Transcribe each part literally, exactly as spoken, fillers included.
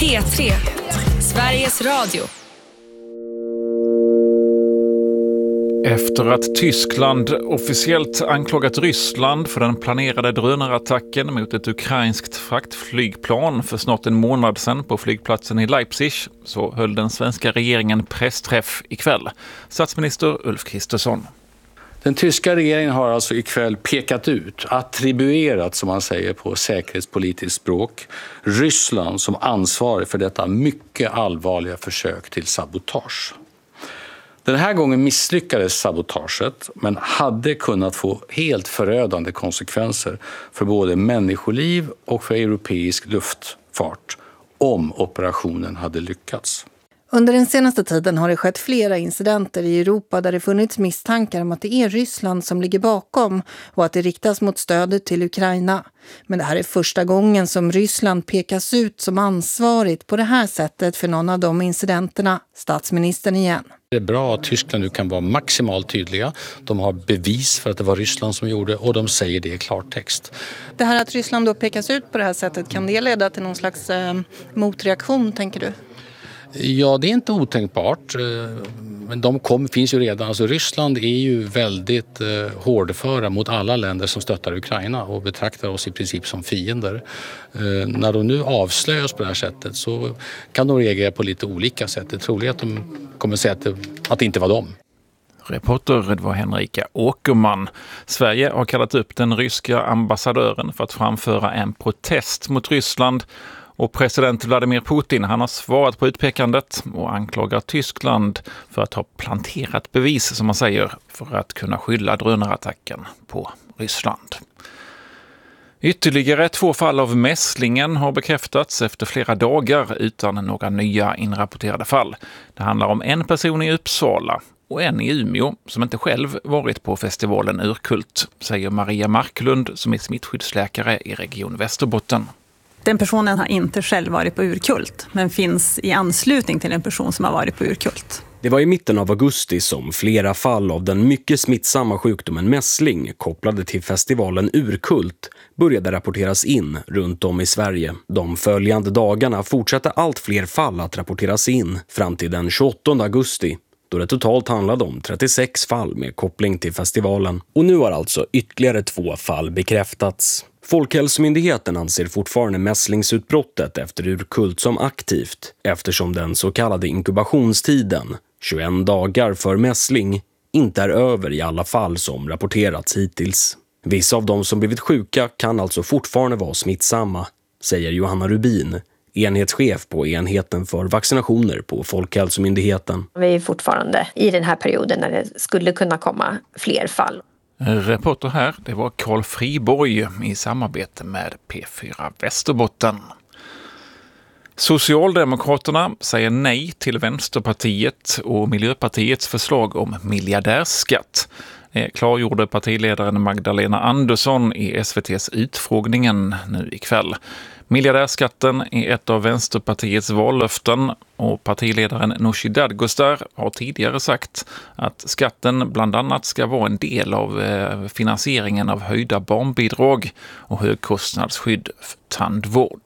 P tre, Sveriges Radio. Efter att Tyskland officiellt anklagat Ryssland för den planerade drönarattacken mot ett ukrainskt fraktflygplan för snart en månad sedan på flygplatsen i Leipzig, så höll den svenska regeringen pressträff ikväll. Statsminister Ulf Kristersson. Den tyska regeringen har alltså ikväll pekat ut, attribuerat som man säger på säkerhetspolitiskt språk, Ryssland som ansvarig för detta mycket allvarliga försök till sabotage. Den här gången misslyckades sabotaget, men hade kunnat få helt förödande konsekvenser för både människoliv och för europeisk luftfart om operationen hade lyckats. Under den senaste tiden har det skett flera incidenter i Europa där det funnits misstankar om att det är Ryssland som ligger bakom och att det riktas mot stödet till Ukraina. Men det här är första gången som Ryssland pekas ut som ansvarigt på det här sättet för någon av de incidenterna. Statsministern igen. Det är bra att Tyskland nu kan vara maximalt tydliga. De har bevis för att det var Ryssland som gjorde och de säger det i klartext. Det här att Ryssland då pekas ut på det här sättet, kan det leda till någon slags eh, motreaktion, tänker du? Ja, det är inte otänkbart, men de kom, finns ju redan. Alltså Ryssland är ju väldigt eh, hårdföra mot alla länder som stöttar Ukraina och betraktar oss i princip som fiender. Eh, när de nu avslöjas på det här sättet så kan de reagera på lite olika sätt. Det är troligt att de kommer säga att det, att det inte var dem. Reporter var Henrika Åkerman. Sverige har kallat upp den ryska ambassadören för att framföra en protest mot Ryssland. Och president Vladimir Putin, han har svarat på utpekandet och anklagar Tyskland för att ha planterat bevis, som man säger, för att kunna skylla drönarattacken på Ryssland. Ytterligare två fall av mässlingen har bekräftats efter flera dagar utan några nya inrapporterade fall. Det handlar om en person i Uppsala och en i Umeå som inte själv varit på festivalen Urkult, säger Maria Marklund som är smittskyddsläkare i Region Västerbotten. Den personen har inte själv varit på Urkult, men finns i anslutning till en person som har varit på Urkult. Det var i mitten av augusti som flera fall av den mycket smittsamma sjukdomen mässling kopplade till festivalen Urkult började rapporteras in runt om i Sverige. De följande dagarna fortsatte allt fler fall att rapporteras in fram till den tjugoåttonde augusti. Då det totalt handlade om trettiosex fall med koppling till festivalen. Och nu har alltså ytterligare två fall bekräftats. Folkhälsomyndigheten anser fortfarande mässlingsutbrottet efter Urkult som aktivt eftersom den så kallade inkubationstiden, tjugoett dagar för mässling, inte är över i alla fall som rapporterats hittills. Vissa av de som blivit sjuka kan alltså fortfarande vara smittsamma, säger Johanna Rubin, enhetschef på enheten för vaccinationer på Folkhälsomyndigheten. Vi är fortfarande i den här perioden när det skulle kunna komma fler fall. Reporter här, det var Carl Friborg i samarbete med P fyra Västerbotten. Socialdemokraterna säger nej till Vänsterpartiet och Miljöpartiets förslag om miljardärsskatt. Det klargjorde partiledaren Magdalena Andersson i S V T:s Utfrågningen nu ikväll. Miljardärskatten är ett av Vänsterpartiets vallöften och partiledaren Nooshi Dadgostar har tidigare sagt att skatten bland annat ska vara en del av finansieringen av höjda barnbidrag och högkostnadsskydd för tandvård.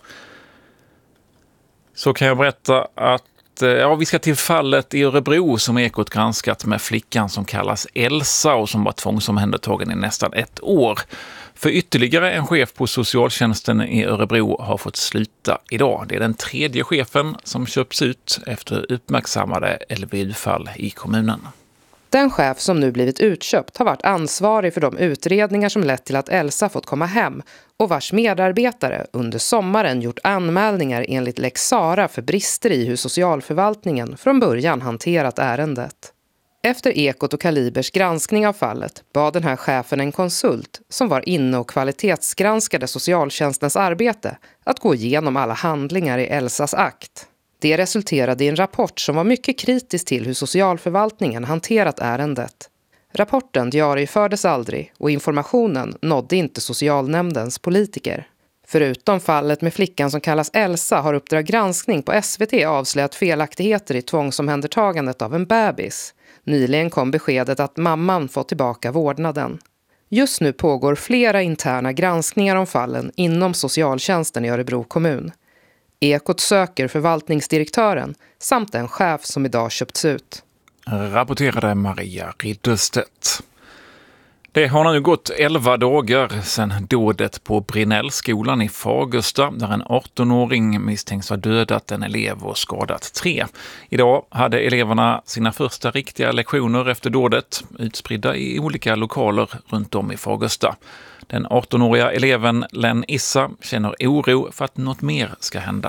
Så kan jag berätta att ja, vi ska till fallet i Örebro som Ekot granskat med flickan som kallas Elsa och som var tvångsomhändertagen i nästan ett år. För ytterligare en chef på socialtjänsten i Örebro har fått sluta idag. Det är den tredje chefen som köps ut efter uppmärksammade L V U-fall i kommunen. Den chef som nu blivit utköpt har varit ansvarig för de utredningar som lett till att Elsa fått komma hem och vars medarbetare under sommaren gjort anmälningar enligt Lex Sara för brister i hur socialförvaltningen från början hanterat ärendet. Efter Ekot och Kalibers granskning av fallet bad den här chefen en konsult som var inne och kvalitetsgranskade socialtjänstens arbete att gå igenom alla handlingar i Elsas akt. Det resulterade i en rapport som var mycket kritisk till hur socialförvaltningen hanterat ärendet. Rapporten diariefördes aldrig och informationen nådde inte socialnämndens politiker. Förutom fallet med flickan som kallas Elsa har Uppdrag granskning på S V T avslöjat felaktigheter i tvångsomhändertagandet av en bebis. Nyligen kom beskedet att mamman fått tillbaka vårdnaden. Just nu pågår flera interna granskningar om fallen inom socialtjänsten i Örebro kommun. Ekot söker förvaltningsdirektören samt en chef som idag köpts ut. Rapporterade Maria Ridderstedt. Det har nu gått elva dagar sedan dådet på Brinellskolan i Fagersta där en artonåring misstänks ha dödat en elev och skadat tre. Idag hade eleverna sina första riktiga lektioner efter dådet, utspridda i olika lokaler runt om i Fagersta. Den artonåriga eleven Len Issa känner oro för att något mer ska hända.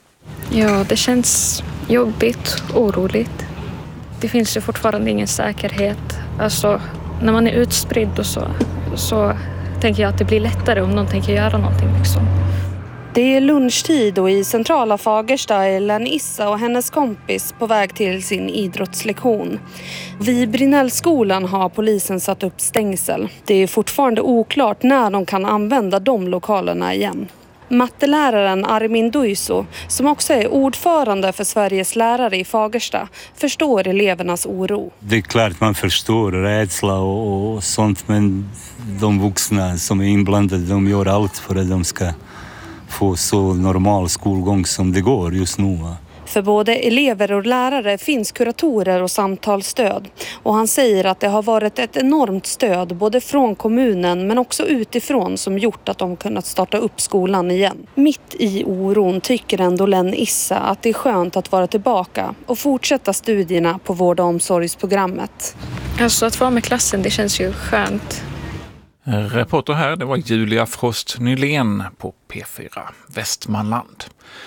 Ja, det känns jobbigt, oroligt. Det finns ju fortfarande ingen säkerhet. Alltså, när man är utspridd och så, så tänker jag att det blir lättare om någon tänker göra någonting. Liksom. Det är lunchtid och i centrala Fagersta är Len Issa och hennes kompis på väg till sin idrottslektion. Vid Brinellskolan har polisen satt upp stängsel. Det är fortfarande oklart när de kan använda de lokalerna igen. Matteläraren Armin Duiso, som också är ordförande för Sveriges lärare i Fagersta, förstår elevernas oro. Det är klart man förstår rädsla och, och sånt, men de vuxna som är inblandade, de gör allt för att de ska få så normal skolgång som det går just nu. För både elever och lärare finns kuratorer och samtalsstöd. Och han säger att det har varit ett enormt stöd både från kommunen men också utifrån som gjort att de kunnat starta upp skolan igen. Mitt i oron tycker ändå Len Issa att det är skönt att vara tillbaka och fortsätta studierna på vård- och omsorgsprogrammet. Alltså att vara med klassen, det känns ju skönt. Reporter här, det var Julia Frost Nylén på P fyra Västmanland.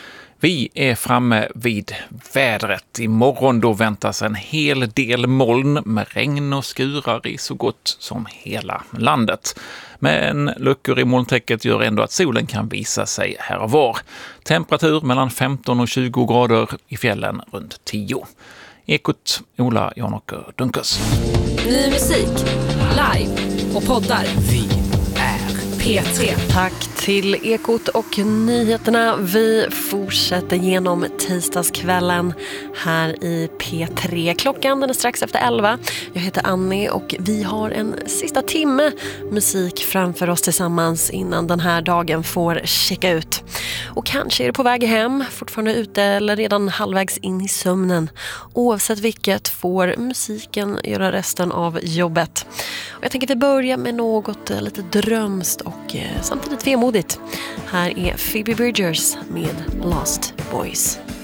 Vi är framme vid vädret. Imorgon då väntas en hel del moln med regn och skurar i så gott som hela landet. Men luckor i molntäcket gör ändå att solen kan visa sig här och var. Temperatur mellan femton och tjugo grader, i fjällen runt tio. Ekot, Ola Janåker Dunkers. Ny musik, live och poddar. Vi är P tre. Tack till Ekot och nyheterna. Vi fortsätter genom tisdagskvällen här i P tre. Klockan den är strax efter elva. Jag heter Annie och vi har en sista timme musik framför oss tillsammans innan den här dagen får checka ut. Och kanske är du på väg hem, fortfarande ute eller redan halvvägs in i sömnen. Oavsett vilket får musiken göra resten av jobbet. Och jag tänker att vi börjar med något lite drömst och samtidigt vemodigt. Här är Phoebe Bridgers med Lost Boys.